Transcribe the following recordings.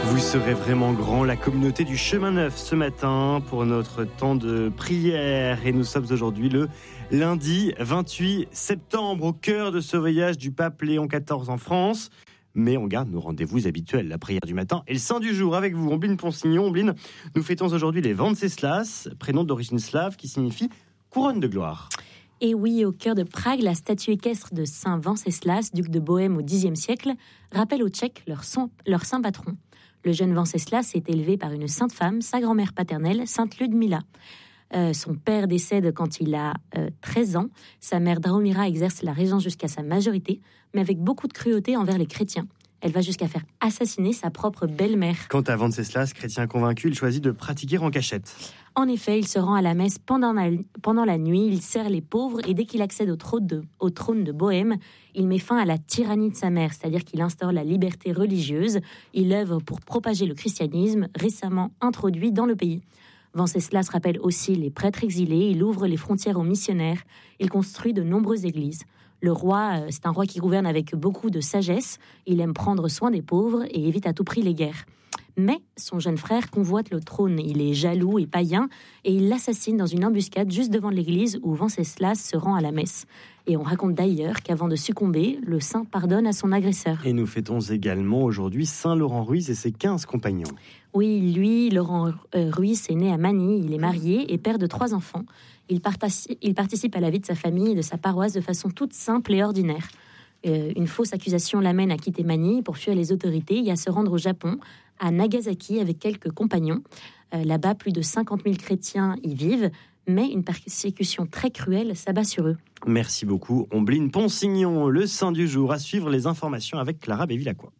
Vous serez vraiment grand, la communauté du Chemin Neuf ce matin pour notre temps de prière. Et nous sommes aujourd'hui le lundi 28 septembre au cœur de ce voyage du pape Léon XIV en France. Mais on garde nos rendez-vous habituels, la prière du matin et le saint du jour avec vous, Ombline Ponsignon. Ombline, nous fêtons aujourd'hui les Venceslas, prénom d'origine slave qui signifie couronne de gloire. Et oui, au cœur de Prague, la statue équestre de Saint Venceslas, duc de Bohême au Xe siècle, rappelle aux Tchèques leur saint patron. Le jeune Venceslas est élevé par une sainte femme, sa grand-mère paternelle, sainte Ludmila. Son père décède quand il a 13 ans. Sa mère Drahomira exerce la régence jusqu'à sa majorité, mais avec beaucoup de cruauté envers les chrétiens. Elle va jusqu'à faire assassiner sa propre belle-mère. Quant à Venceslas, chrétien convaincu, il choisit de pratiquer en cachette. En effet, il se rend à la messe pendant la nuit, il sert les pauvres et dès qu'il accède au trône de Bohême, il met fin à la tyrannie de sa mère, c'est-à-dire qu'il instaure la liberté religieuse. Il œuvre pour propager le christianisme récemment introduit dans le pays. Venceslas rappelle aussi les prêtres exilés, il ouvre les frontières aux missionnaires, il construit de nombreuses églises. Le roi, c'est un roi qui gouverne avec beaucoup de sagesse, il aime prendre soin des pauvres et évite à tout prix les guerres. Mais son jeune frère convoite le trône, il est jaloux et païen et il l'assassine dans une embuscade juste devant l'église où Venceslas se rend à la messe. Et on raconte d'ailleurs qu'avant de succomber, le saint pardonne à son agresseur. Et nous fêtons également aujourd'hui Saint Laurent Ruiz et ses 15 compagnons. Oui, lui, Laurent Ruiz, est né à Manille, il est marié et père de 3 enfants. Il participe à la vie de sa famille et de sa paroisse de façon toute simple et ordinaire. Une fausse accusation l'amène à quitter Manille pour fuir les autorités et à se rendre au Japon, à Nagasaki, avec quelques compagnons. Là-bas, plus de 50 000 chrétiens y vivent, mais une persécution très cruelle s'abat sur eux. Merci beaucoup, Ombline Ponsignon. Le saint du jour, à suivre les informations avec Clara Bévilacqua.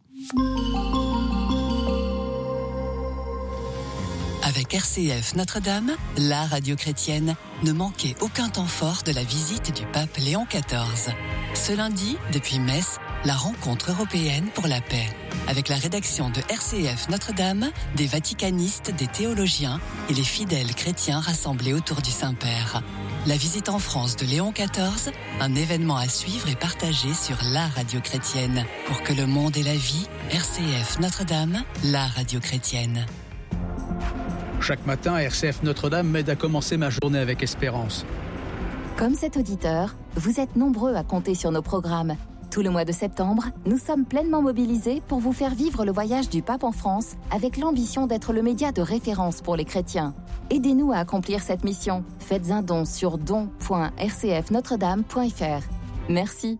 Avec RCF Notre-Dame, la radio chrétienne, ne manquez aucun temps fort de la visite du pape Léon XIV. Ce lundi, depuis Metz, la rencontre européenne pour la paix. Avec la rédaction de RCF Notre-Dame, des vaticanistes, des théologiens et les fidèles chrétiens rassemblés autour du Saint-Père. La visite en France de Léon XIV, un événement à suivre et partager sur la radio chrétienne. Pour que le monde ait la vie, RCF Notre-Dame, la radio chrétienne. Chaque matin, RCF Notre-Dame m'aide à commencer ma journée avec espérance. Comme cet auditeur, vous êtes nombreux à compter sur nos programmes. Tout le mois de septembre, nous sommes pleinement mobilisés pour vous faire vivre le voyage du pape en France avec l'ambition d'être le média de référence pour les chrétiens. Aidez-nous à accomplir cette mission. Faites un don sur don.rcfnotredame.fr. Merci.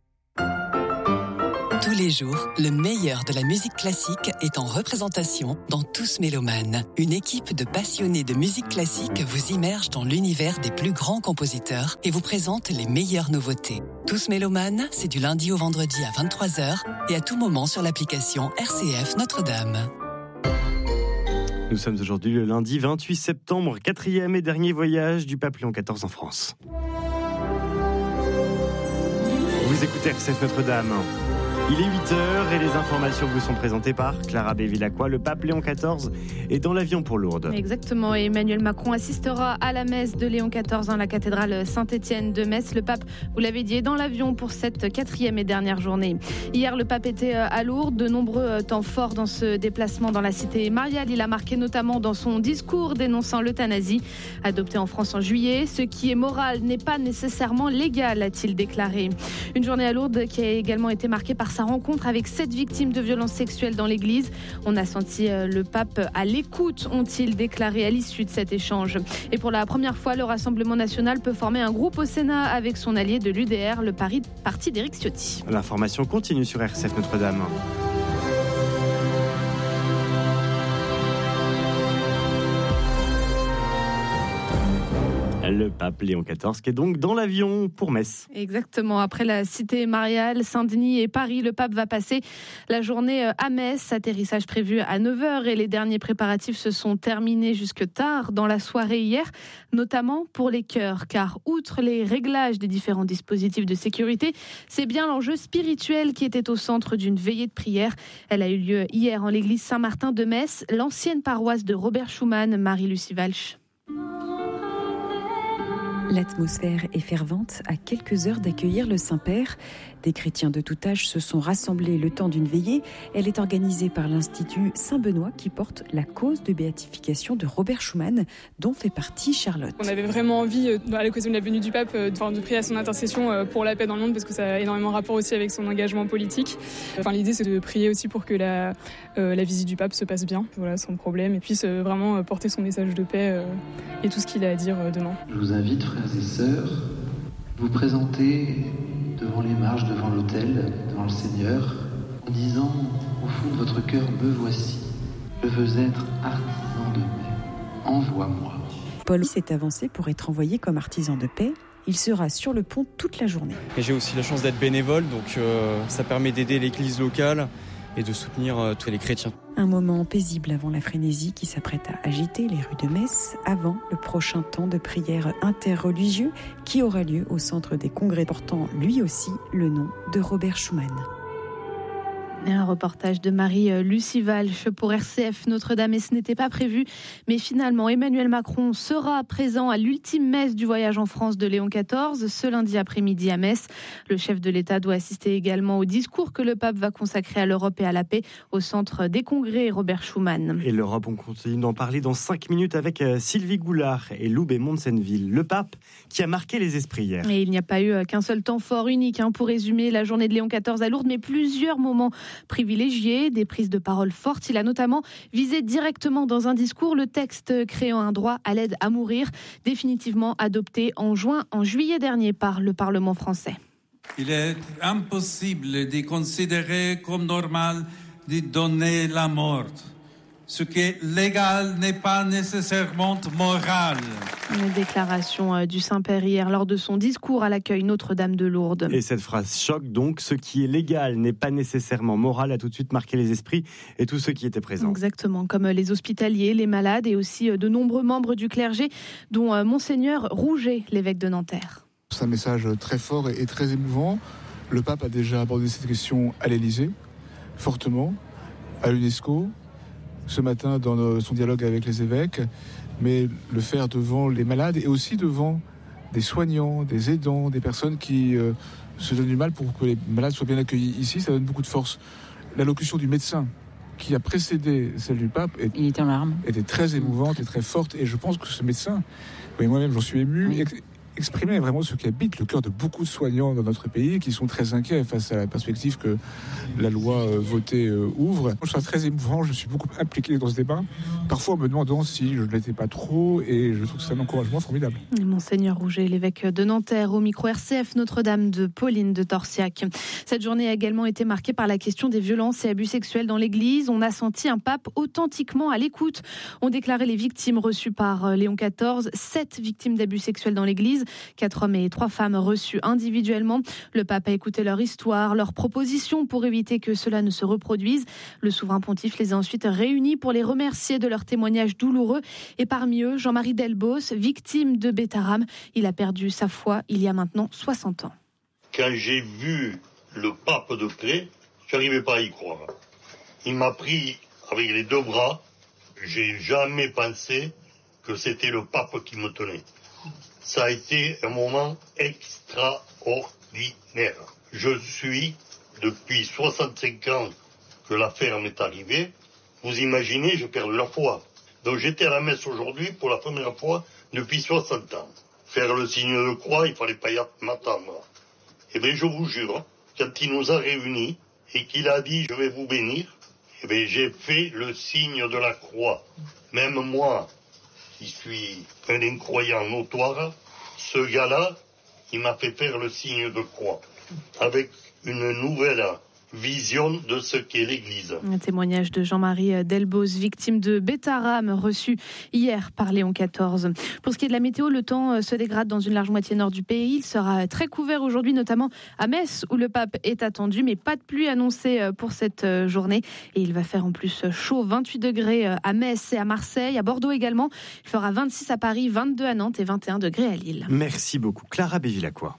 Tous les jours, le meilleur de la musique classique est en représentation dans Tous Mélomanes. Une équipe de passionnés de musique classique vous immerge dans l'univers des plus grands compositeurs et vous présente les meilleures nouveautés. Tous Mélomanes, c'est du lundi au vendredi à 23h et à tout moment sur l'application RCF Notre-Dame. Nous sommes aujourd'hui le lundi 28 septembre, 4e et dernier voyage du pape Léon XIV en France. Vous écoutez RCF Notre-Dame. Il est 8h et les informations vous sont présentées par Clara Bévilacqua. Le pape Léon XIV est dans l'avion pour Lourdes. Exactement, et Emmanuel Macron assistera à la messe de Léon XIV dans la cathédrale Saint-Étienne de Metz. Le pape, vous l'avez dit, est dans l'avion pour cette 4e et dernière journée. Hier, le pape était à Lourdes. De nombreux temps forts dans ce déplacement dans la cité mariale. Il a marqué notamment dans son discours dénonçant l'euthanasie, adoptée en France en juillet. Ce qui est moral n'est pas nécessairement légal, a-t-il déclaré. Une journée à Lourdes qui a également été marquée par sa rencontre avec 7 victimes de violences sexuelles dans l'église. On a senti le pape à l'écoute, ont-ils déclaré à l'issue de cet échange. Et pour la première fois, le Rassemblement national peut former un groupe au Sénat avec son allié de l'UDR, le parti d'Éric Ciotti. L'information continue sur RCF Notre-Dame. Le pape Léon XIV qui est donc dans l'avion pour Metz. Exactement. Après la cité mariale, Saint-Denis et Paris, le pape va passer la journée à Metz. Atterrissage prévu à 9h et les derniers préparatifs se sont terminés jusque tard dans la soirée hier, notamment pour les chœurs. Car outre les réglages des différents dispositifs de sécurité, c'est bien l'enjeu spirituel qui était au centre d'une veillée de prière. Elle a eu lieu hier en l'église Saint-Martin de Metz, l'ancienne paroisse de Robert Schumann. Marie-Lucie Walsh. L'atmosphère est fervente à quelques heures d'accueillir le Saint-Père. Des chrétiens de tout âge se sont rassemblés le temps d'une veillée. Elle est organisée par l'Institut Saint-Benoît qui porte la cause de béatification de Robert Schuman, dont fait partie Charlotte. On avait vraiment envie, à l'occasion de la venue du pape, de prier à son intercession pour la paix dans le monde, parce que ça a énormément rapport aussi avec son engagement politique. L'idée, c'est de prier aussi pour que la visite du pape se passe bien, sans problème, et puisse vraiment porter son message de paix et tout ce qu'il a à dire demain. Je vous invite, frères et sœurs, vous présenter devant les marches, devant l'autel, devant le Seigneur, en disant au fond de votre cœur, me voici, je veux être artisan de paix, envoie-moi. Paul s'est avancé pour être envoyé comme artisan de paix. Il sera sur le pont toute la journée. Et j'ai aussi la chance d'être bénévole, donc ça permet d'aider l'église locale et de soutenir tous les chrétiens. Un moment paisible avant la frénésie qui s'apprête à agiter les rues de Metz, avant le prochain temps de prière interreligieux qui aura lieu au centre des congrès, portant lui aussi le nom de Robert Schuman. Et un reportage de Marie-Lucie Walsh pour RCF Notre-Dame, et ce n'était pas prévu, mais finalement Emmanuel Macron sera présent à l'ultime messe du voyage en France de Léon XIV ce lundi après-midi à Metz. Le chef de l'État doit assister également au discours que le pape va consacrer à l'Europe et à la paix au centre des congrès Robert Schuman. Et l'Europe, on continue d'en parler dans 5 minutes avec Sylvie Goulard et Lou Bémont-de-Senneville. Le pape qui a marqué les esprits hier. Et il n'y a pas eu qu'un seul temps fort unique pour résumer la journée de Léon XIV à Lourdes, mais plusieurs moments privilégié, des prises de parole fortes. Il a notamment visé directement dans un discours le texte créant un droit à l'aide à mourir, définitivement adopté en juillet dernier par le Parlement français. Il est impossible de considérer comme normal de donner la mort. Ce qui est légal n'est pas nécessairement moral. Une déclaration du Saint-Père hier lors de son discours à l'accueil Notre-Dame de Lourdes. Et cette phrase choque donc, ce qui est légal n'est pas nécessairement moral, a tout de suite marqué les esprits et tous ceux qui étaient présents. Exactement, comme les hospitaliers, les malades et aussi de nombreux membres du clergé, dont Monseigneur Rouget, l'évêque de Nanterre. C'est un message très fort et très émouvant. Le pape a déjà abordé cette question à l'Élysée, fortement, à l'UNESCO, ce matin dans son dialogue avec les évêques, mais le faire devant les malades et aussi devant des soignants, des aidants, des personnes qui se donnent du mal pour que les malades soient bien accueillis ici, ça donne beaucoup de force. L'allocution du médecin qui a précédé celle du pape était très émouvante et très forte, et je pense que ce médecin, et moi-même j'en suis ému, exprimait vraiment ce qui habite le cœur de beaucoup de soignants dans notre pays qui sont très inquiets face à la perspective que la loi votée ouvre. Je trouve ça très émouvant, je suis beaucoup impliqué dans ce débat, parfois en me demandant si je ne l'étais pas trop, et je trouve que c'est un encouragement formidable. Monseigneur Rouget, l'évêque de Nanterre, au micro RCF Notre-Dame de Pauline de Torsiac. Cette journée a également été marquée par la question des violences et abus sexuels dans l'Église. On a senti un pape authentiquement à l'écoute. On déclarait les victimes reçues par Léon XIV, 7 victimes d'abus sexuels dans l'Église, 4 hommes et 3 femmes reçus individuellement. Le pape a écouté leur histoire, leurs propositions pour éviter que cela ne se reproduise. Le souverain pontife les a ensuite réunis pour les remercier de leur témoignage douloureux. Et parmi eux, Jean-Marie Delbos, victime de Bétarame. Il a perdu sa foi il y a maintenant 60 ans. Quand j'ai vu le pape de près, je n'arrivais pas à y croire. Il m'a pris avec les 2 bras. J'ai jamais pensé que c'était le pape qui me tenait. Ça a été un moment extraordinaire. Je suis, depuis 65 ans que l'affaire m'est arrivée, vous imaginez, j'ai perdu la foi. Donc j'étais à la messe aujourd'hui pour la première fois depuis 60 ans. Faire le signe de croix, il ne fallait pas y m'attendre. Eh bien, je vous jure, quand il nous a réunis et qu'il a dit « je vais vous bénir », eh bien, j'ai fait le signe de la croix. Même moi, qui suis un incroyant notoire, ce gars-là, il m'a fait faire le signe de croix, avec une nouvelle vision de ce qu'est l'Église. Un témoignage de Jean-Marie Delbos, victime de Bétarame, reçu hier par Léon XIV. Pour ce qui est de la météo, le temps se dégrade dans une large moitié nord du pays. Il sera très couvert aujourd'hui, notamment à Metz, où le pape est attendu, mais pas de pluie annoncée pour cette journée. Et il va faire en plus chaud, 28 degrés à Metz et à Marseille, à Bordeaux également. Il fera 26 à Paris, 22 à Nantes et 21 degrés à Lille. Merci beaucoup. Clara Bévilacqua.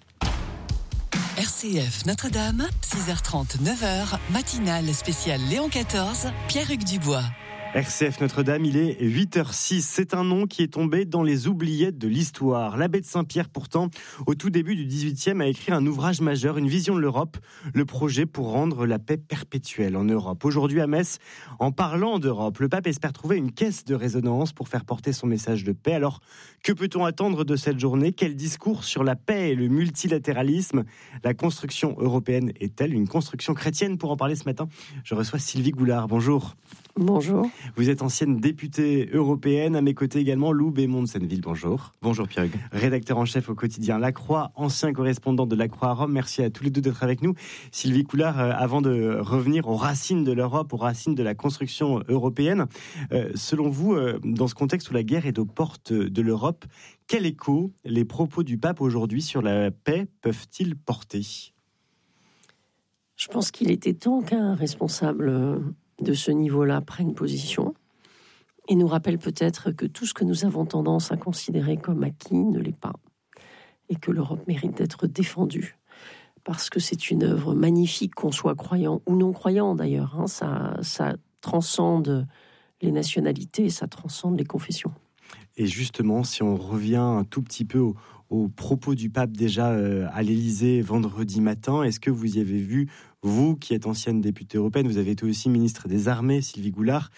RCF Notre-Dame, 6h30, 9h, matinale spéciale Léon XIV, Pierre-Hugues Dubois. RCF Notre-Dame, il est 8h06. C'est un nom qui est tombé dans les oubliettes de l'histoire. L'abbé de Saint-Pierre, pourtant, au tout début du XVIIIe, a écrit un ouvrage majeur, une vision de l'Europe, le projet pour rendre la paix perpétuelle en Europe. Aujourd'hui à Metz, en parlant d'Europe, le pape espère trouver une caisse de résonance pour faire porter son message de paix. Alors, que peut-on attendre de cette journée ? Quel discours sur la paix et le multilatéralisme ? La construction européenne est-elle une construction chrétienne ? Pour en parler ce matin, je reçois Sylvie Goulard. Bonjour. Bonjour. Vous êtes ancienne députée européenne. À mes côtés également, Lou Bémond-de-Senneville. Bonjour. Bonjour Pierre. Rédacteur en chef au quotidien La Croix, ancien correspondant de La Croix à Rome. Merci à tous les deux d'être avec nous. Sylvie Goulard, avant de revenir aux racines de l'Europe, aux racines de la construction européenne, selon vous, dans ce contexte où la guerre est aux portes de l'Europe, quel écho les propos du pape aujourd'hui sur la paix peuvent-ils porter ? Je pense qu'il était temps qu'un responsable de ce niveau-là prenne position et nous rappelle peut-être que tout ce que nous avons tendance à considérer comme acquis ne l'est pas et que l'Europe mérite d'être défendue parce que c'est une œuvre magnifique, qu'on soit croyant ou non croyant d'ailleurs. Ça transcende les nationalités, ça transcende les confessions. Et justement, si on revient un tout petit peu aux propos du pape déjà à l'Élysée vendredi matin, est-ce que vous y avez vu, vous qui êtes ancienne députée européenne, vous avez été aussi ministre des Armées, Sylvie Goulard,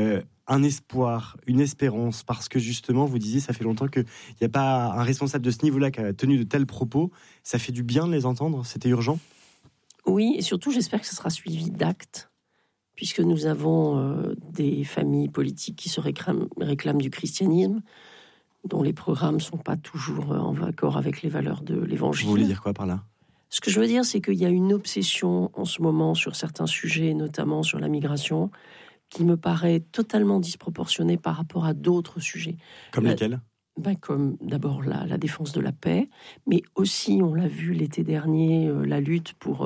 un espoir, une espérance, parce que justement, vous disiez, ça fait longtemps qu'il n'y a pas un responsable de ce niveau-là qui a tenu de tels propos. Ça fait du bien de les entendre, c'était urgent ? Oui, et surtout, j'espère que ça sera suivi d'actes, puisque nous avons des familles politiques qui se réclament du christianisme, dont les programmes ne sont pas toujours en accord avec les valeurs de l'Évangile. Vous voulez dire quoi par là ? Ce que je veux dire, c'est qu'il y a une obsession en ce moment sur certains sujets, notamment sur la migration, qui me paraît totalement disproportionnée par rapport à d'autres sujets. Comme lesquels ? Comme d'abord la défense de la paix, mais aussi, on l'a vu l'été dernier, la lutte pour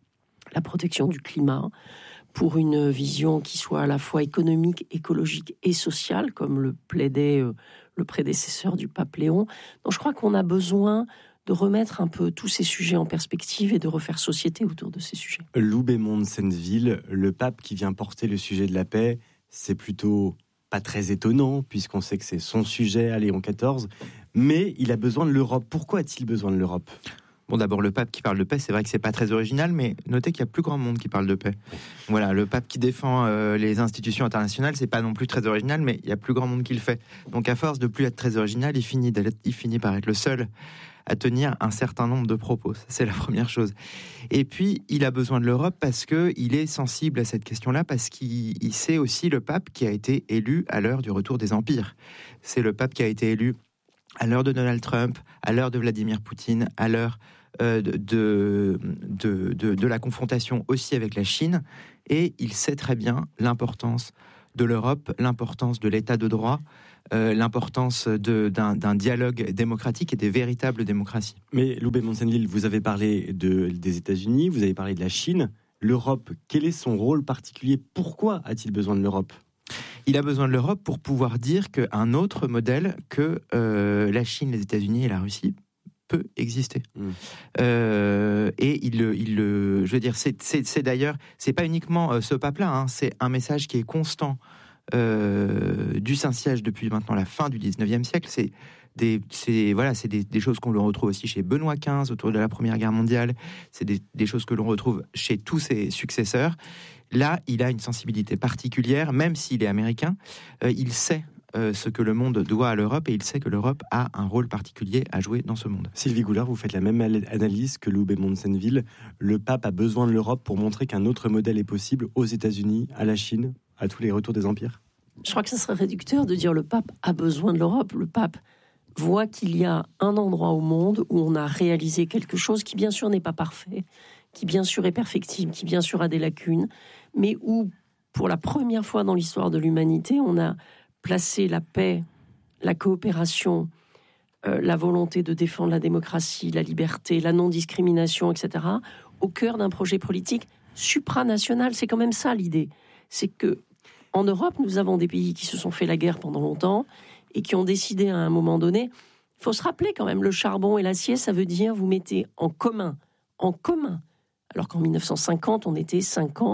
la protection du climat, pour une vision qui soit à la fois économique, écologique et sociale, comme le plaidait le prédécesseur du pape Léon. Donc je crois qu'on a besoin de remettre un peu tous ces sujets en perspective et de refaire société autour de ces sujets. Lou Bémond-de-Senneville, le pape qui vient porter le sujet de la paix, c'est plutôt pas très étonnant, puisqu'on sait que c'est son sujet à Léon XIV, mais il a besoin de l'Europe. Pourquoi a-t-il besoin de l'Europe ? Bon, d'abord, le pape qui parle de paix, c'est vrai que c'est pas très original, mais notez qu'il y a plus grand monde qui parle de paix. Voilà, le pape qui défend les institutions internationales, c'est pas non plus très original, mais il y a plus grand monde qui le fait. Donc, à force de plus être très original, il finit par être le seul à tenir un certain nombre de propos. C'est la première chose. Et puis, il a besoin de l'Europe parce qu'il est sensible à cette question-là, parce qu'il sait aussi le pape qui a été élu à l'heure du retour des empires. C'est le pape qui a été élu à l'heure de Donald Trump, à l'heure de Vladimir Poutine, à l'heure de la confrontation aussi avec la Chine. Et il sait très bien l'importance de l'Europe, l'importance de l'état de droit, l'importance d'un dialogue démocratique et des véritables démocraties. Mais Lou Bémond-de-Senneville, vous avez parlé des États-Unis, vous avez parlé de la Chine. L'Europe, quel est son rôle particulier ? Pourquoi a-t-il besoin de l'Europe ? Il a besoin de l'Europe pour pouvoir dire qu'un autre modèle que la Chine, les États-Unis et la Russie peut exister. Et je veux dire, c'est d'ailleurs, c'est pas uniquement ce pape-là, hein, c'est un message qui est constant du Saint-Siège depuis maintenant la fin du 19e siècle. C'est des choses qu'on le retrouve aussi chez Benoît XV autour de la Première Guerre mondiale. C'est des choses que l'on retrouve chez tous ses successeurs. Là, il a une sensibilité particulière, même s'il est américain. Il sait ce que le monde doit à l'Europe et il sait que l'Europe a un rôle particulier à jouer dans ce monde. Sylvie Goulard, vous faites la même analyse que Lou Bémond-de-Senneville. Le pape a besoin de l'Europe pour montrer qu'un autre modèle est possible aux États-Unis, à la Chine, à tous les retours des empires. Je crois que ça serait réducteur de dire le pape a besoin de l'Europe. Le pape voit qu'il y a un endroit au monde où on a réalisé quelque chose qui bien sûr n'est pas parfait, qui bien sûr est perfectible, qui bien sûr a des lacunes, mais où, pour la première fois dans l'histoire de l'humanité, on a placé la paix, la coopération, la volonté de défendre la démocratie, la liberté, la non-discrimination, etc., au cœur d'un projet politique supranational. C'est quand même ça l'idée. C'est que en Europe, nous avons des pays qui se sont fait la guerre pendant longtemps et qui ont décidé à un moment donné. Il faut se rappeler quand même, le charbon et l'acier, ça veut dire vous mettez en commun. Alors qu'en 1950, on était 5 ans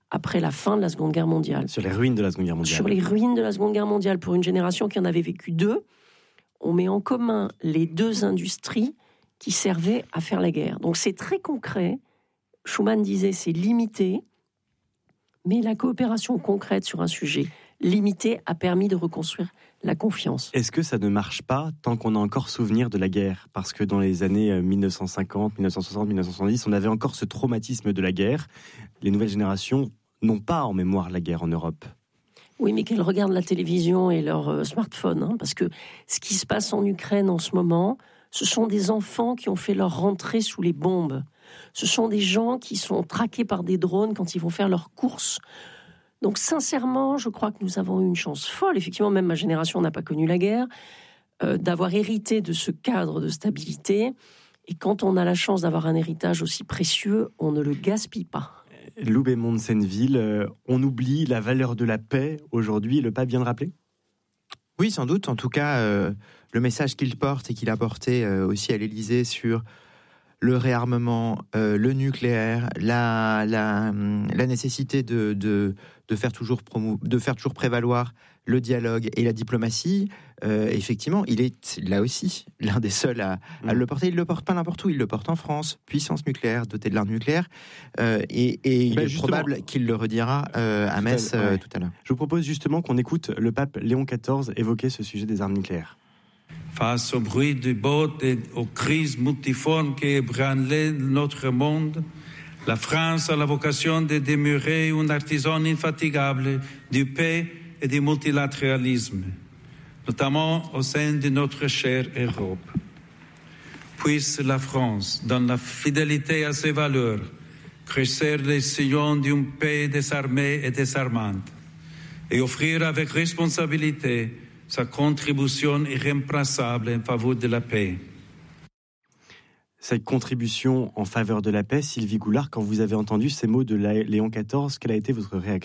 après la fin de la Seconde Guerre mondiale. Sur les ruines de la Seconde Guerre mondiale. Sur les ruines de la Seconde Guerre mondiale, pour une génération qui en avait vécu 2, on met en commun les 2 industries qui servaient à faire la guerre. Donc c'est très concret. Schuman disait c'est limité, mais la coopération concrète sur un sujet limité a permis de reconstruire la confiance. Est-ce que ça ne marche pas tant qu'on a encore souvenir de la guerre ? Parce que dans les années 1950, 1960, 1970, on avait encore ce traumatisme de la guerre. Les nouvelles générations n'ont pas en mémoire la guerre en Europe. Oui, mais qu'elles regardent la télévision et leur smartphone, parce que ce qui se passe en Ukraine en ce moment, ce sont des enfants qui ont fait leur rentrée sous les bombes. Ce sont des gens qui sont traqués par des drones quand ils vont faire leurs courses. Donc sincèrement, je crois que nous avons eu une chance folle. Effectivement, même ma génération n'a pas connu la guerre, d'avoir hérité de ce cadre de stabilité. Et quand on a la chance d'avoir un héritage aussi précieux, on ne le gaspille pas. Loubémont de Senneville, on oublie la valeur de la paix aujourd'hui, le pape vient de rappeler ? Oui, sans doute. En tout cas, le message qu'il porte et qu'il a porté aussi à l'Élysée sur le réarmement, le nucléaire, la nécessité de faire toujours prévaloir le dialogue et la diplomatie, effectivement, il est là aussi l'un des seuls à le porter. Il ne le porte pas n'importe où, il le porte en France, puissance nucléaire, dotée de l'arme nucléaire, et il est probable qu'il le redira à Metz tout à l'heure. Je vous propose justement qu'on écoute le pape Léon XIV évoquer ce sujet des armes nucléaires. Face au bruit du bottes et aux crises multiformes qui ébranlent notre monde, la France a la vocation de demeurer un artisan infatigable du paix et du multilatéralisme, notamment au sein de notre chère Europe. Puisse la France, dans la fidélité à ses valeurs, crescer les sillons d'une paix désarmée et désarmante, et offrir avec responsabilité sa contribution irremplaçable en faveur de la paix. Cette contribution en faveur de la paix, Sylvie Goulard, quand vous avez entendu ces mots de Léon XIV, quelle a été votre réaction ?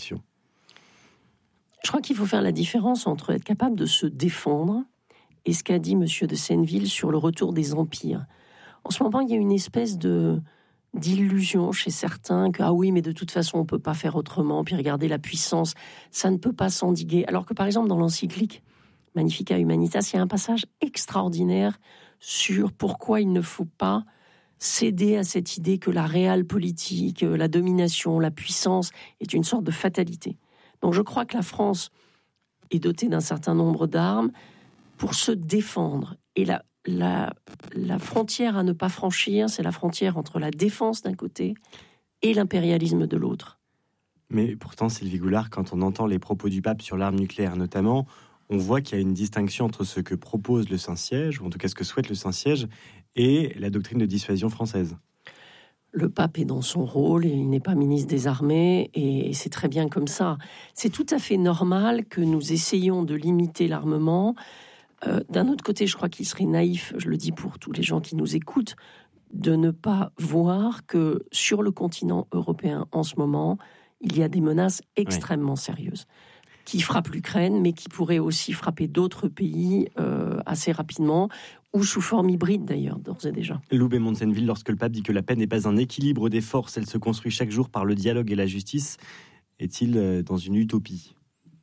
Je crois qu'il faut faire la différence entre être capable de se défendre et ce qu'a dit M. de Senneville sur le retour des empires. En ce moment, il y a une espèce d'illusion chez certains que, ah oui, mais de toute façon, on ne peut pas faire autrement, puis regardez la puissance, ça ne peut pas s'endiguer. Alors que, par exemple, dans l'encyclique Magnificat Humanitas, il y a un passage extraordinaire sur pourquoi il ne faut pas céder à cette idée que la réelle politique, la domination, la puissance est une sorte de fatalité. Donc je crois que la France est dotée d'un certain nombre d'armes pour se défendre. Et la frontière à ne pas franchir, c'est la frontière entre la défense d'un côté et l'impérialisme de l'autre. Mais pourtant, Sylvie Goulard, quand on entend les propos du pape sur l'arme nucléaire notamment, on voit qu'il y a une distinction entre ce que propose le Saint-Siège, ou en tout cas ce que souhaite le Saint-Siège, et la doctrine de dissuasion française. Le pape est dans son rôle, il n'est pas ministre des Armées, et c'est très bien comme ça. C'est tout à fait normal que nous essayions de limiter l'armement. D'un autre côté, je crois qu'il serait naïf, je le dis pour tous les gens qui nous écoutent, de ne pas voir que sur le continent européen en ce moment, il y a des menaces extrêmement sérieuses qui frappent l'Ukraine, mais qui pourraient aussi frapper d'autres pays assez rapidement, ou sous forme hybride d'ailleurs, d'ores et déjà. Loubémont de Senneville, lorsque le pape dit que la paix n'est pas un équilibre des forces, elle se construit chaque jour par le dialogue et la justice, est-il dans une utopie ?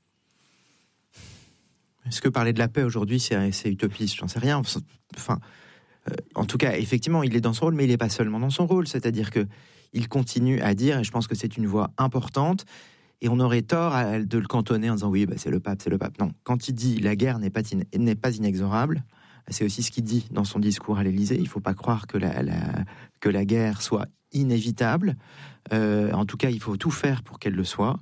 Est-ce que parler de la paix aujourd'hui, c'est utopiste ? J'en sais rien. Enfin, en tout cas, effectivement, il est dans son rôle, mais il n'est pas seulement dans son rôle. C'est-à-dire qu'il continue à dire, et je pense que c'est une voix importante, et on aurait tort de le cantonner en disant oui, c'est le pape, c'est le pape. Non, quand il dit la guerre n'est pas inexorable, c'est aussi ce qu'il dit dans son discours à l'Élysée. Il ne faut pas croire que la guerre soit inévitable. En tout cas, il faut tout faire pour qu'elle le soit.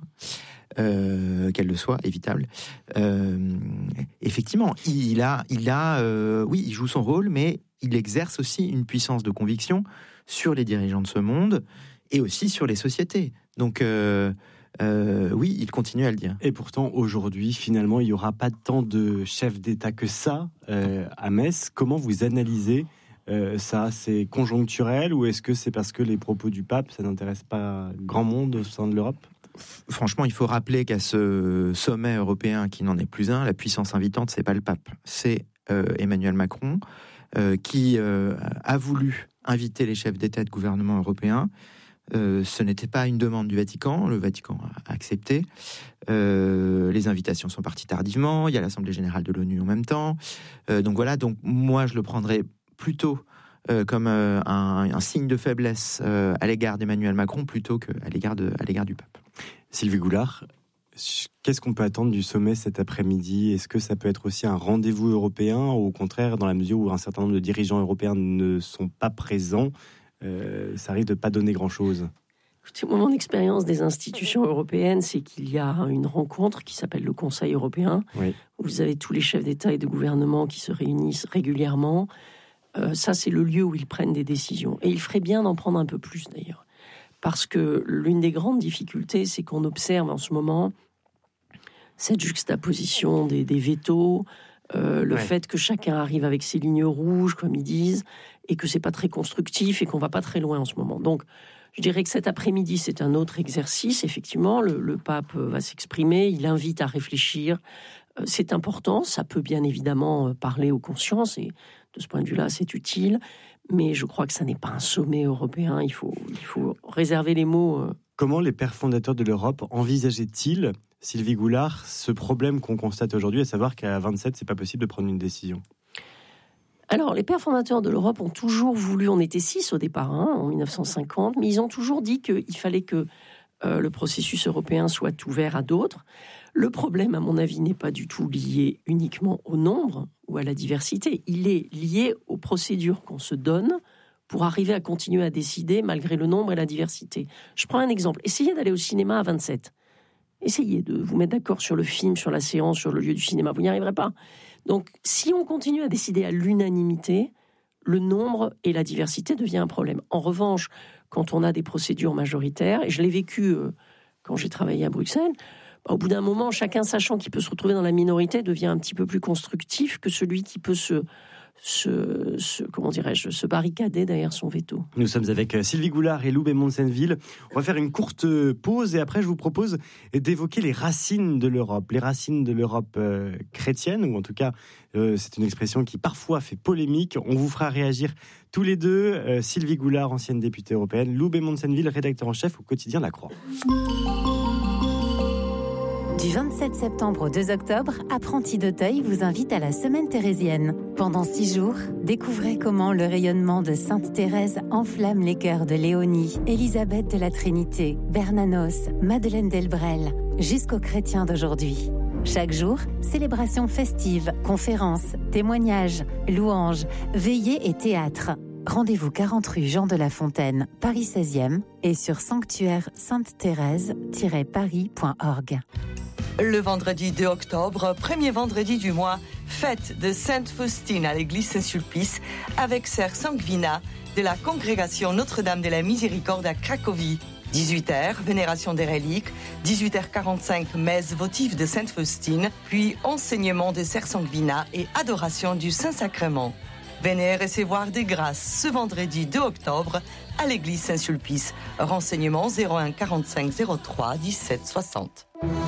Évitable. Effectivement, il joue son rôle, mais il exerce aussi une puissance de conviction sur les dirigeants de ce monde et aussi sur les sociétés. Donc, oui, il continue à le dire. Et pourtant, aujourd'hui, finalement, il n'y aura pas tant de chefs d'État que ça à Metz. Comment vous analysez ça ? C'est conjoncturel ou est-ce que c'est parce que les propos du pape, ça n'intéresse pas grand monde au sein de l'Europe ? Franchement, il faut rappeler qu'à ce sommet européen qui n'en est plus un, la puissance invitante, c'est pas le pape, c'est Emmanuel Macron qui a voulu inviter les chefs d'État et de gouvernement européens Ce n'était pas une demande du Vatican. Le Vatican a accepté. Les invitations sont parties tardivement. Il y a l'Assemblée générale de l'ONU en même temps. Donc voilà. Donc moi, je le prendrais plutôt comme un signe de faiblesse à l'égard d'Emmanuel Macron plutôt qu'à l'égard du pape. Sylvie Goulard, qu'est-ce qu'on peut attendre du sommet cet après-midi ? Est-ce que ça peut être aussi un rendez-vous européen, ou au contraire, dans la mesure où un certain nombre de dirigeants européens ne sont pas présents, ça risque de ne pas donner grand-chose ? Mon expérience des institutions européennes, c'est qu'il y a une rencontre qui s'appelle le Conseil européen, oui, où vous avez tous les chefs d'État et de gouvernement qui se réunissent régulièrement. Ça, c'est le lieu où ils prennent des décisions. Et il ferait bien d'en prendre un peu plus, d'ailleurs. Parce que l'une des grandes difficultés, c'est qu'on observe en ce moment cette juxtaposition des vétos, le fait que chacun arrive avec ses lignes rouges, comme ils disent, et que c'est pas très constructif et qu'on va pas très loin en ce moment. Donc, je dirais que cet après-midi, c'est un autre exercice. Effectivement, le pape va s'exprimer, il invite à réfléchir. C'est important, ça peut bien évidemment parler aux consciences, et de ce point de vue-là, c'est utile. Mais je crois que ça n'est pas un sommet européen. Il faut réserver les mots. Comment les pères fondateurs de l'Europe envisageaient-ils, Sylvie Goulard, ce problème qu'on constate aujourd'hui, à savoir qu'à 27, c'est pas possible de prendre une décision ? Alors, les pères fondateurs de l'Europe ont toujours voulu, on était 6 au départ, en 1950, mais ils ont toujours dit qu'il fallait que le processus européen soit ouvert à d'autres. Le problème, à mon avis, n'est pas du tout lié uniquement au nombre ou à la diversité. Il est lié aux procédures qu'on se donne pour arriver à continuer à décider malgré le nombre et la diversité. Je prends un exemple. Essayez d'aller au cinéma à 27. Essayez de vous mettre d'accord sur le film, sur la séance, sur le lieu du cinéma. Vous n'y arriverez pas. Donc, si on continue à décider à l'unanimité, le nombre et la diversité devient un problème. En revanche, quand on a des procédures majoritaires, et je l'ai vécu quand j'ai travaillé à Bruxelles, au bout d'un moment, chacun sachant qu'il peut se retrouver dans la minorité devient un petit peu plus constructif que celui qui peut se barricader derrière son veto. Nous sommes avec Sylvie Goulard et Loubet Monsenneville. On va faire une courte pause et après je vous propose d'évoquer les racines de l'Europe. Les racines de l'Europe chrétienne, ou en tout cas c'est une expression qui parfois fait polémique. On vous fera réagir tous les deux. Sylvie Goulard, ancienne députée européenne, Loubet Monsenneville, rédacteur en chef au quotidien La Croix. Du 27 septembre au 2 octobre, Apprentis d'Auteuil vous invite à la Semaine thérésienne. Pendant 6 jours, découvrez comment le rayonnement de Sainte Thérèse enflamme les cœurs de Léonie, Élisabeth de la Trinité, Bernanos, Madeleine Delbrel, jusqu'aux chrétiens d'aujourd'hui. Chaque jour, célébrations festives, conférences, témoignages, louanges, veillées et théâtre. Rendez-vous 40 rue Jean de La Fontaine, Paris 16e et sur sanctuaire-sainte-thérèse-paris.org. Le vendredi 2 octobre, premier vendredi du mois, fête de Sainte Faustine à l'église Saint-Sulpice avec sœur Sanguina de la congrégation Notre-Dame de la Miséricorde à Cracovie. 18h, vénération des reliques, 18h45, messe votive de Sainte Faustine, puis enseignement de sœur Sanguina et adoration du Saint-Sacrement. Venez recevoir des grâces ce vendredi 2 octobre à l'église Saint-Sulpice. Renseignements 01 45 03 17 60.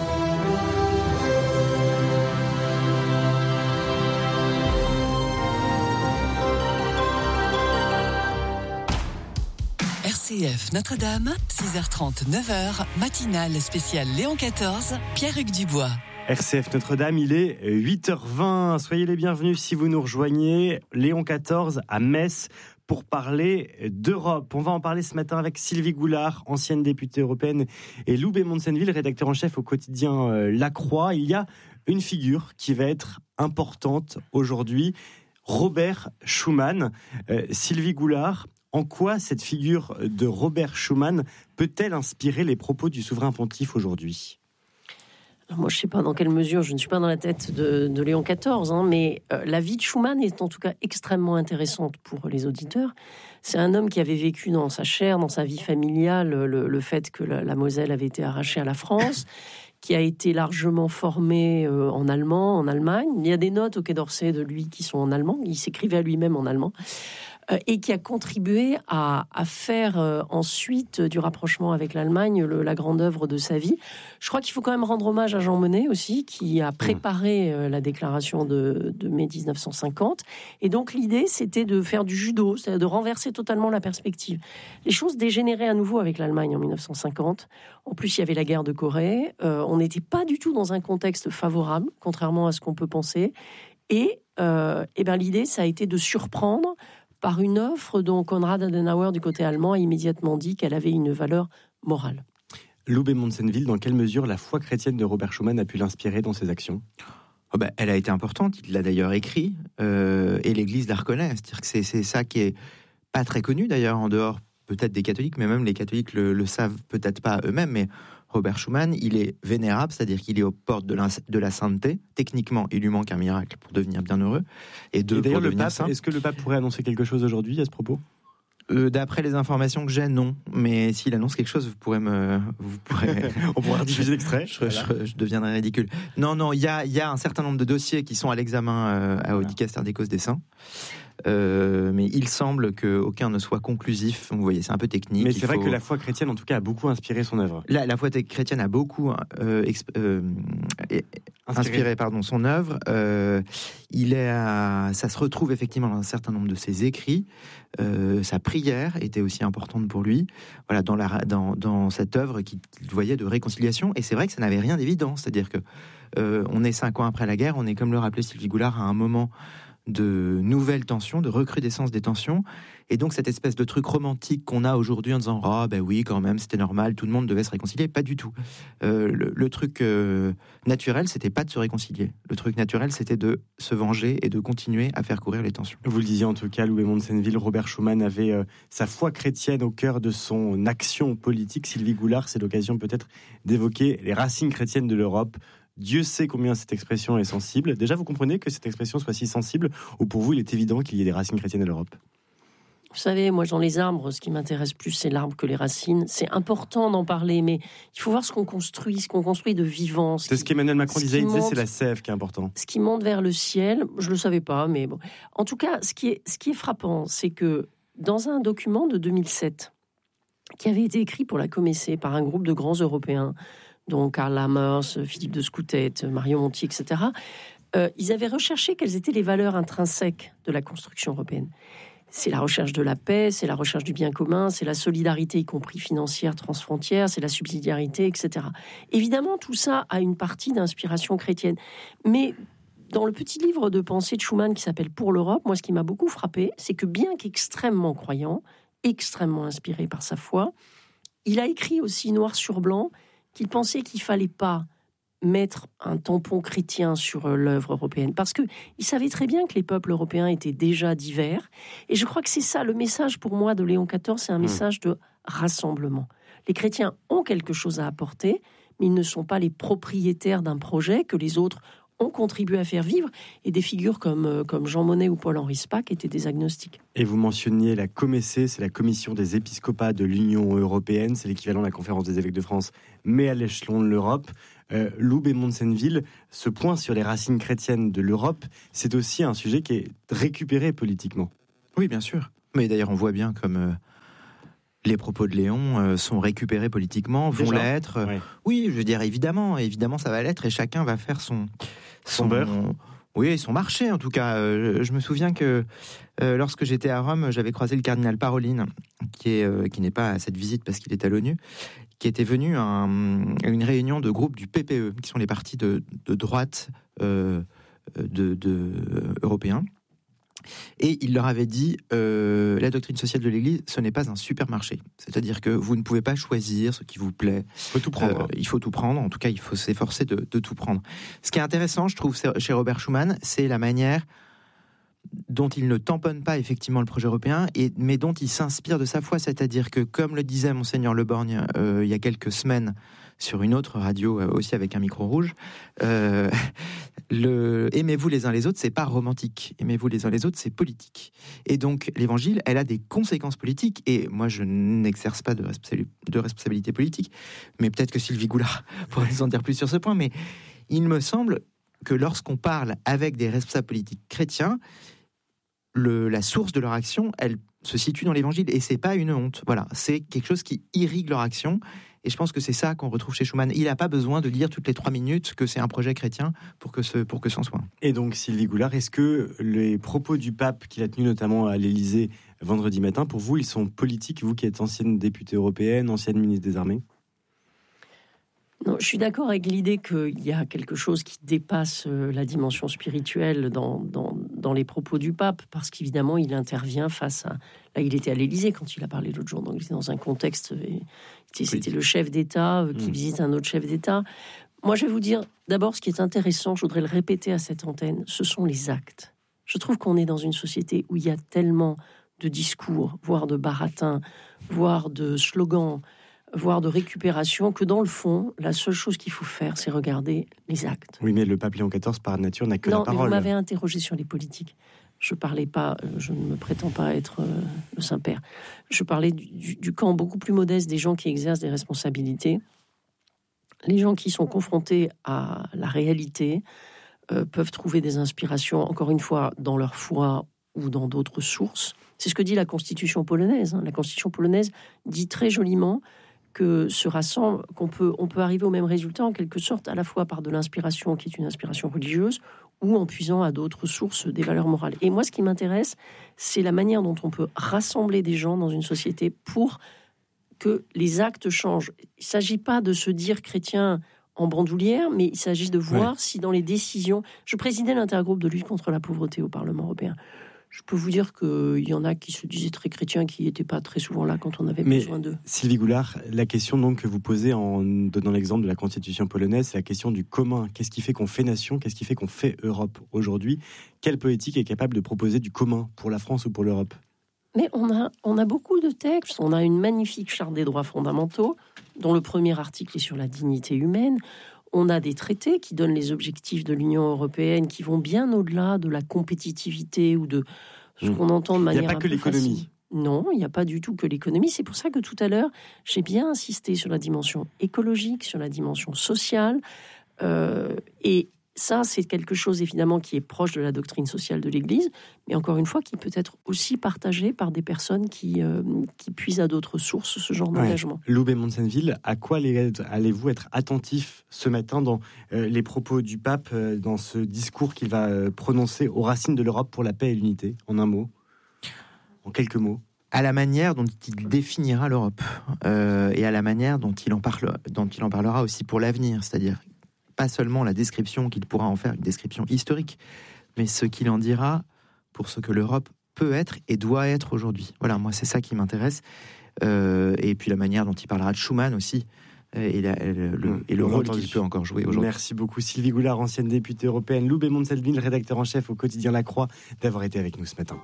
RCF Notre-Dame, 6h30, 9h, matinale spéciale Léon XIV, Pierre-Hugues Dubois. RCF Notre-Dame, il est 8h20. Soyez les bienvenus si vous nous rejoignez. Léon XIV à Metz pour parler d'Europe. On va en parler ce matin avec Sylvie Goulard, ancienne députée européenne, et Loubet Monsenneville, rédacteur en chef au quotidien La Croix. Il y a une figure qui va être importante aujourd'hui, Robert Schuman. Sylvie Goulard, en quoi cette figure de Robert Schuman peut-elle inspirer les propos du souverain pontife aujourd'hui ? Moi, je ne sais pas dans quelle mesure, je ne suis pas dans la tête de Léon XIV, mais la vie de Schuman est en tout cas extrêmement intéressante pour les auditeurs. C'est un homme qui avait vécu dans sa chair, dans sa vie familiale, le fait que la Moselle avait été arrachée à la France, qui a été largement formé en allemand, en Allemagne. Il y a des notes au Quai d'Orsay de lui qui sont en allemand, il s'écrivait à lui-même en allemand. et qui a contribué à faire ensuite du rapprochement avec l'Allemagne la grande œuvre de sa vie. Je crois qu'il faut quand même rendre hommage à Jean Monnet aussi, qui a préparé la déclaration de mai 1950. Et donc l'idée, c'était de faire du judo, c'est-à-dire de renverser totalement la perspective. Les choses dégénéraient à nouveau avec l'Allemagne en 1950. En plus, il y avait la guerre de Corée. On n'était pas du tout dans un contexte favorable, contrairement à ce qu'on peut penser. Et l'idée, ça a été de surprendre par une offre dont Konrad Adenauer, du côté allemand, a immédiatement dit qu'elle avait une valeur morale. Loubet Monsenville, dans quelle mesure la foi chrétienne de Robert Schuman a pu l'inspirer dans ses actions ? Elle a été importante, il l'a d'ailleurs écrit, et l'Église la reconnaît. C'est-à-dire que c'est ça qui est pas très connu d'ailleurs, en dehors peut-être des catholiques, mais même les catholiques le savent peut-être pas eux-mêmes, mais Robert Schuman, il est vénérable, c'est-à-dire qu'il est aux portes de la sainteté. Techniquement, il lui manque un miracle pour devenir bienheureux. Et d'ailleurs, le pape, est-ce que le pape pourrait annoncer quelque chose aujourd'hui à ce propos ? D'après les informations que j'ai, non. Mais s'il annonce quelque chose, on pourrait diffuser l'extrait. Je deviendrai ridicule. Non, il y a un certain nombre de dossiers qui sont à l'examen au Dicaster des causes des saints. Mais il semble qu'aucun ne soit conclusif. Vous voyez, c'est un peu technique. Mais c'est vrai que la foi chrétienne, en tout cas, a beaucoup inspiré son œuvre. La foi chrétienne a beaucoup inspiré son œuvre. Ça se retrouve effectivement dans un certain nombre de ses écrits. Sa prière était aussi importante pour lui. Voilà, dans cette œuvre qu'il voyait de réconciliation. Et c'est vrai que ça n'avait rien d'évident. C'est-à-dire que on est 5 ans après la guerre. On est, comme le rappelait Sylvie Goulard, à un moment de nouvelles tensions, de recrudescence des tensions, et donc cette espèce de truc romantique qu'on a aujourd'hui en disant oui, quand même, c'était normal, tout le monde devait se réconcilier, pas du tout. Le truc naturel, c'était pas de se réconcilier. Le truc naturel, c'était de se venger et de continuer à faire courir les tensions. Vous le disiez en tout cas, Loubet Monsenville, Robert Schuman avait sa foi chrétienne au cœur de son action politique. Sylvie Goulard, c'est l'occasion peut-être d'évoquer les racines chrétiennes de l'Europe. Dieu sait combien cette expression est sensible. Déjà, vous comprenez que cette expression soit si sensible, ou pour vous, il est évident qu'il y ait des racines chrétiennes à l'Europe ? Vous savez, moi, dans les arbres, ce qui m'intéresse plus, c'est l'arbre que les racines. C'est important d'en parler, mais il faut voir ce qu'on construit de vivant. C'est ce qu'Emmanuel Macron disait, c'est la sève qui est important. Ce qui monte vers le ciel, je ne le savais pas, mais bon. En tout cas, ce qui est frappant, c'est que dans un document de 2007, qui avait été écrit pour la Comessé par un groupe de grands Européens, dont Karl Lammers, Philippe de Scoutet, Mario Monti, etc., ils avaient recherché quelles étaient les valeurs intrinsèques de la construction européenne. C'est la recherche de la paix, c'est la recherche du bien commun, c'est la solidarité, y compris financière, transfrontière, c'est la subsidiarité, etc. Évidemment, tout ça a une partie d'inspiration chrétienne. Mais dans le petit livre de pensée de Schuman qui s'appelle « Pour l'Europe », moi, ce qui m'a beaucoup frappé, c'est que bien qu'extrêmement croyant, extrêmement inspiré par sa foi, il a écrit aussi noir sur blanc qu'il pensait qu'il ne fallait pas mettre un tampon chrétien sur l'œuvre européenne, parce qu'il savait très bien que les peuples européens étaient déjà divers, et je crois que c'est ça, le message pour moi de Léon XIV, c'est un message de rassemblement. Les chrétiens ont quelque chose à apporter, mais ils ne sont pas les propriétaires d'un projet que les autres ont contribué à faire vivre, et des figures comme Jean Monnet ou Paul-Henri Spaak étaient des agnostiques. Et vous mentionniez la Comessé, c'est la Commission des épiscopats de l'Union européenne, c'est l'équivalent de la Conférence des évêques de France, mais à l'échelon de l'Europe. Loubet Monsenville, ce point sur les racines chrétiennes de l'Europe, c'est aussi un sujet qui est récupéré politiquement. Oui, bien sûr. Mais d'ailleurs, on voit bien comme les propos de Léon sont récupérés politiquement, vont l'être. Oui, je veux dire, évidemment, ça va l'être, et chacun va faire son beurre. Oui, son marché en tout cas. Je me souviens que lorsque j'étais à Rome, j'avais croisé le cardinal Parolin, qui n'est pas à cette visite parce qu'il est à l'ONU, qui était venu à une réunion de groupe du PPE, qui sont les partis de droite européens. Et il leur avait dit la doctrine sociale de l'Église, ce n'est pas un supermarché. C'est-à-dire que vous ne pouvez pas choisir ce qui vous plaît. Il faut tout prendre. Il faut tout prendre. En tout cas, il faut s'efforcer de tout prendre. Ce qui est intéressant, je trouve, chez Robert Schuman, c'est la manière dont il ne tamponne pas effectivement le projet européen, mais dont il s'inspire de sa foi. C'est-à-dire que, comme le disait Monseigneur Le Borgne il y a quelques semaines sur une autre radio, aussi avec un micro rouge, aimez-vous les uns les autres, c'est pas romantique. Aimez-vous les uns les autres, c'est politique. Et donc, l'évangile, elle a des conséquences politiques. Et moi, je n'exerce pas de responsabilité politique, mais peut-être que Sylvie Goulard pourrait nous en dire plus sur ce point. Mais il me semble que lorsqu'on parle avec des responsables politiques chrétiens, la source de leur action, elle se situe dans l'Évangile, et c'est pas une honte. Voilà, c'est quelque chose qui irrigue leur action. Et je pense que c'est ça qu'on retrouve chez Schuman. Il n'a pas besoin de dire toutes les 3 minutes que c'est un projet chrétien pour que c'en soit. Et donc, Sylvie Goulard, est-ce que les propos du pape qu'il a tenus notamment à l'Élysée vendredi matin, pour vous, ils sont politiques, vous qui êtes ancienne députée européenne, ancienne ministre des Armées ? Non, je suis d'accord avec l'idée qu'il y a quelque chose qui dépasse la dimension spirituelle dans les propos du pape, parce qu'évidemment, il intervient face à... Là, il était à l'Élysée quand il a parlé l'autre jour, donc il était dans un contexte... C'était le chef d'État qui visite un autre chef d'État. Moi, je vais vous dire, d'abord, ce qui est intéressant, je voudrais le répéter à cette antenne, ce sont les actes. Je trouve qu'on est dans une société où il y a tellement de discours, voire de baratins, voire de slogans, voire de récupération, que dans le fond, la seule chose qu'il faut faire, c'est regarder les actes. Oui, mais le pape Léon XIV, par nature, n'a que la parole. Non, mais vous m'avez interrogé sur les politiques. Je parlais pas, je ne me prétends pas être le Saint-Père. Je parlais du camp beaucoup plus modeste des gens qui exercent des responsabilités. Les gens qui sont confrontés à la réalité peuvent trouver des inspirations, encore une fois, dans leur foi ou dans d'autres sources. C'est ce que dit la Constitution polonaise. La Constitution polonaise dit très joliment que on peut arriver au même résultat en quelque sorte à la fois par de l'inspiration qui est une inspiration religieuse ou en puisant à d'autres sources des valeurs morales. Et moi, ce qui m'intéresse, c'est la manière dont on peut rassembler des gens dans une société pour que les actes changent. Il ne s'agit pas de se dire chrétien en bandoulière, mais il s'agit de voir si dans les décisions... Je présidais l'intergroupe de lutte contre la pauvreté au Parlement européen. Je peux vous dire qu'il y en a qui se disaient très chrétiens, qui n'étaient pas très souvent là quand on avait besoin d'eux. Sylvie Goulard, la question donc que vous posez en donnant l'exemple de la Constitution polonaise, c'est la question du commun. Qu'est-ce qui fait qu'on fait nation ? Qu'est-ce qui fait qu'on fait Europe aujourd'hui ? Quelle politique est capable de proposer du commun pour la France ou pour l'Europe ? Mais on a beaucoup de textes. On a une magnifique charte des droits fondamentaux, dont le premier article est sur la dignité humaine. On a des traités qui donnent les objectifs de l'Union européenne, qui vont bien au-delà de la compétitivité ou de ce qu'on entend de manière. Il n'y a pas que l'économie. Facile. Non, il n'y a pas du tout que l'économie. C'est pour ça que tout à l'heure, j'ai bien insisté sur la dimension écologique, sur la dimension sociale. Et ça, c'est quelque chose, évidemment, qui est proche de la doctrine sociale de l'Église, mais encore une fois, qui peut être aussi partagé par des personnes qui puisent à d'autres sources ce genre d'engagement. Loubet Monsenville, à quoi allez-vous être attentif ce matin dans les propos du pape, dans ce discours qu'il va prononcer aux racines de l'Europe pour la paix et l'unité, en un mot, en quelques mots? À la manière dont il définira l'Europe, et à la manière dont il en parlera aussi pour l'avenir, c'est-à-dire pas seulement la description qu'il pourra en faire, une description historique, mais ce qu'il en dira pour ce que l'Europe peut être et doit être aujourd'hui. Voilà, moi c'est ça qui m'intéresse. Et puis la manière dont il parlera de Schuman aussi, et le rôle qu'il peut encore jouer aujourd'hui. Merci beaucoup Sylvie Goulard, ancienne députée européenne, Loubet Monsenville, rédacteur en chef au quotidien La Croix, d'avoir été avec nous ce matin.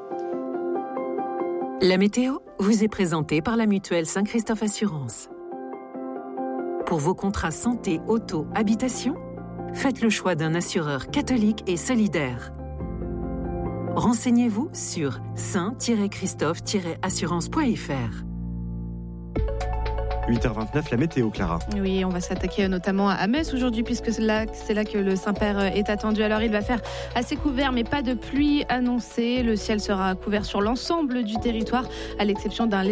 La météo vous est présentée par la mutuelle Saint-Christophe Assurance. Pour vos contrats santé, auto, habitation, faites le choix d'un assureur catholique et solidaire. Renseignez-vous sur saint-christophe-assurance.fr. 8h29, la météo, Clara. Oui, on va s'attaquer notamment à Metz aujourd'hui, puisque c'est là que le Saint-Père est attendu. Alors, il va faire assez couvert, mais pas de pluie annoncée. Le ciel sera couvert sur l'ensemble du territoire, à l'exception d'un